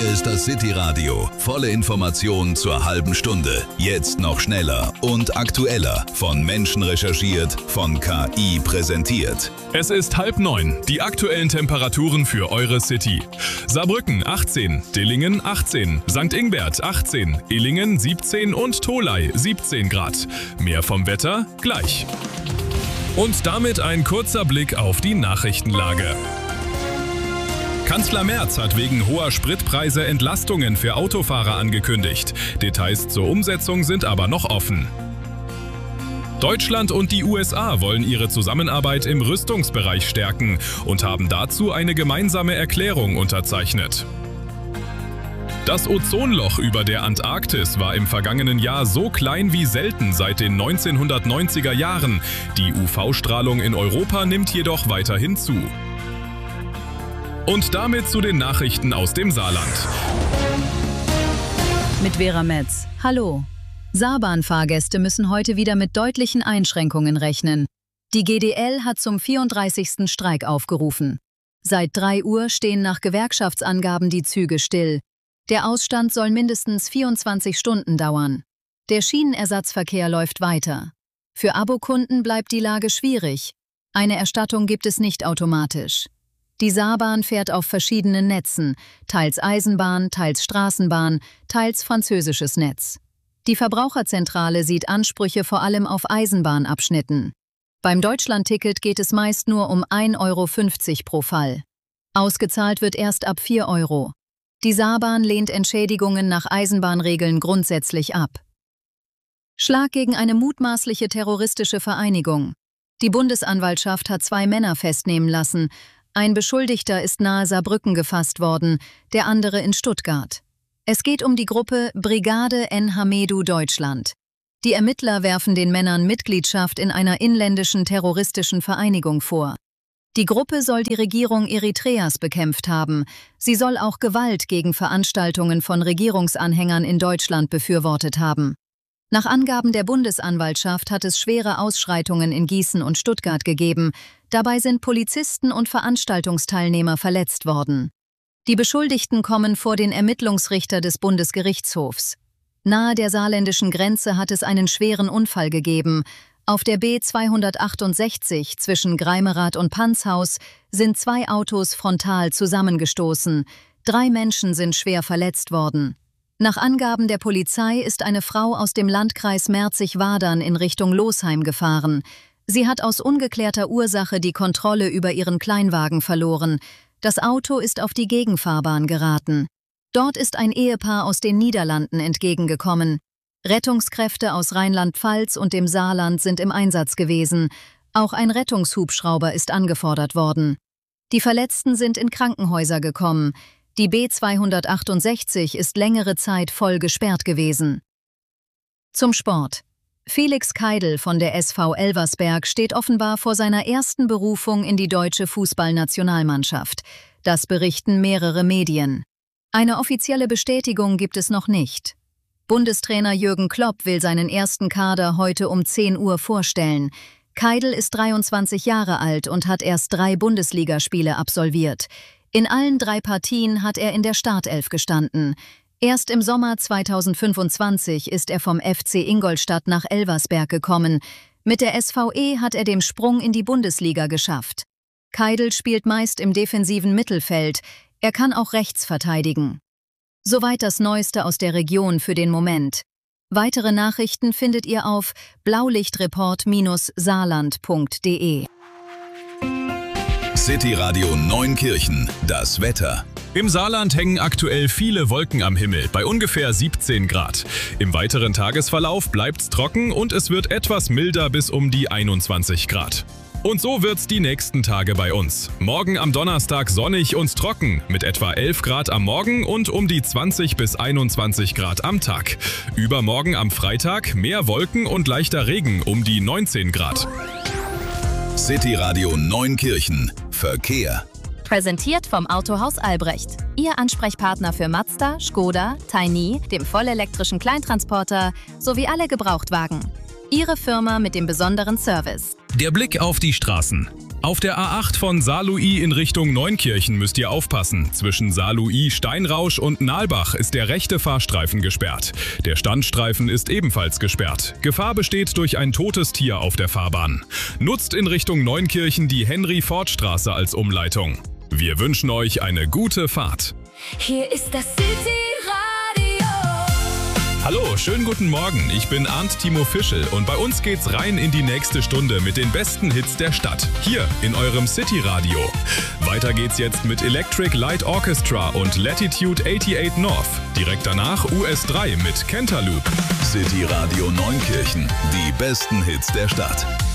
Hier ist das City Radio. Volle Informationen zur halben Stunde. Jetzt noch schneller und aktueller. Von Menschen recherchiert, von KI präsentiert. Es ist 8:30. Die aktuellen Temperaturen für eure City. Saarbrücken 18, Dillingen 18, St. Ingbert 18, Illingen 17 und Tholey 17 Grad. Mehr vom Wetter gleich. Und damit ein kurzer Blick auf die Nachrichtenlage. Kanzler Merz hat wegen hoher Spritpreise Entlastungen für Autofahrer angekündigt. Details zur Umsetzung sind aber noch offen. Deutschland und die USA wollen ihre Zusammenarbeit im Rüstungsbereich stärken und haben dazu eine gemeinsame Erklärung unterzeichnet. Das Ozonloch über der Antarktis war im vergangenen Jahr so klein wie selten seit den 1990er Jahren. Die UV-Strahlung in Europa nimmt jedoch weiterhin zu. Und damit zu den Nachrichten aus dem Saarland. Mit Vera Metz. Hallo. Saarbahnfahrgäste müssen heute wieder mit deutlichen Einschränkungen rechnen. Die GDL hat zum 34. Streik aufgerufen. Seit 3 Uhr stehen nach Gewerkschaftsangaben die Züge still. Der Ausstand soll mindestens 24 Stunden dauern. Der Schienenersatzverkehr läuft weiter. Für Abokunden bleibt die Lage schwierig. Eine Erstattung gibt es nicht automatisch. Die Saarbahn fährt auf verschiedenen Netzen, teils Eisenbahn, teils Straßenbahn, teils französisches Netz. Die Verbraucherzentrale sieht Ansprüche vor allem auf Eisenbahnabschnitten. Beim Deutschlandticket geht es meist nur um 1,50 € pro Fall. Ausgezahlt wird erst ab 4 €. Die Saarbahn lehnt Entschädigungen nach Eisenbahnregeln grundsätzlich ab. Schlag gegen eine mutmaßliche terroristische Vereinigung. Die Bundesanwaltschaft hat 2 Männer festnehmen lassen. Ein Beschuldigter ist nahe Saarbrücken gefasst worden, der andere in Stuttgart. Es geht um die Gruppe Brigade Nhamedu Deutschland. Die Ermittler werfen den Männern Mitgliedschaft in einer inländischen terroristischen Vereinigung vor. Die Gruppe soll die Regierung Eritreas bekämpft haben. Sie soll auch Gewalt gegen Veranstaltungen von Regierungsanhängern in Deutschland befürwortet haben. Nach Angaben der Bundesanwaltschaft hat es schwere Ausschreitungen in Gießen und Stuttgart gegeben. Dabei sind Polizisten und Veranstaltungsteilnehmer verletzt worden. Die Beschuldigten kommen vor den Ermittlungsrichter des Bundesgerichtshofs. Nahe der saarländischen Grenze hat es einen schweren Unfall gegeben. Auf der B268 zwischen Greimerath und Panzhaus sind 2 Autos frontal zusammengestoßen. 3 Menschen sind schwer verletzt worden. Nach Angaben der Polizei ist eine Frau aus dem Landkreis Merzig-Wadern in Richtung Losheim gefahren. Sie hat aus ungeklärter Ursache die Kontrolle über ihren Kleinwagen verloren. Das Auto ist auf die Gegenfahrbahn geraten. Dort ist ein Ehepaar aus den Niederlanden entgegengekommen. Rettungskräfte aus Rheinland-Pfalz und dem Saarland sind im Einsatz gewesen. Auch ein Rettungshubschrauber ist angefordert worden. Die Verletzten sind in Krankenhäuser gekommen. Die B268 ist längere Zeit voll gesperrt gewesen. Zum Sport. Felix Keidl von der SV Elversberg steht offenbar vor seiner ersten Berufung in die deutsche Fußballnationalmannschaft. Das berichten mehrere Medien. Eine offizielle Bestätigung gibt es noch nicht. Bundestrainer Jürgen Klopp will seinen ersten Kader heute um 10 Uhr vorstellen. Keidl ist 23 Jahre alt und hat erst 3 Bundesligaspiele absolviert. In allen 3 Partien hat er in der Startelf gestanden. Erst im Sommer 2025 ist er vom FC Ingolstadt nach Elversberg gekommen. Mit der SVE hat er den Sprung in die Bundesliga geschafft. Keidl spielt meist im defensiven Mittelfeld. Er kann auch rechts verteidigen. Soweit das Neueste aus der Region für den Moment. Weitere Nachrichten findet ihr auf blaulichtreport-saarland.de. City Radio Neunkirchen. Das Wetter. Im Saarland hängen aktuell viele Wolken am Himmel, bei ungefähr 17 Grad. Im weiteren Tagesverlauf bleibt's trocken und es wird etwas milder bis um die 21 Grad. Und so wird's die nächsten Tage bei uns. Morgen am Donnerstag sonnig und trocken, mit etwa 11 Grad am Morgen und um die 20 bis 21 Grad am Tag. Übermorgen am Freitag mehr Wolken und leichter Regen um die 19 Grad. City Radio Neunkirchen. Verkehr. Präsentiert vom Autohaus Albrecht. Ihr Ansprechpartner für Mazda, Škoda, Tiny, dem vollelektrischen Kleintransporter sowie alle Gebrauchtwagen. Ihre Firma mit dem besonderen Service. Der Blick auf die Straßen. Auf der A8 von Saarlouis in Richtung Neunkirchen müsst ihr aufpassen. Zwischen Saarlouis, Steinrausch und Nalbach ist der rechte Fahrstreifen gesperrt. Der Standstreifen ist ebenfalls gesperrt. Gefahr besteht durch ein totes Tier auf der Fahrbahn. Nutzt in Richtung Neunkirchen die Henry-Ford-Straße als Umleitung. Wir wünschen euch eine gute Fahrt. Hier ist das City Radio. Hallo, schönen guten Morgen. Ich bin Arndt Timo Fischel und bei uns geht's rein in die nächste Stunde mit den besten Hits der Stadt. Hier in eurem City Radio. Weiter geht's jetzt mit Electric Light Orchestra und Latitude 88 North. Direkt danach US3 mit Cantaloupe. City Radio Neunkirchen. Die besten Hits der Stadt.